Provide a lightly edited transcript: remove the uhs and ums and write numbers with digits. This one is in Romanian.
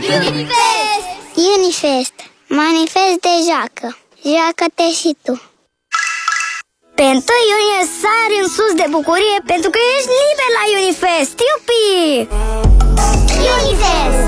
Unifest! Unifest, manifest de joacă. Joacă-te și tu. Pe 1 iunie sari în sus de bucurie pentru că ești liber la Unifest! Iupi! Unifest!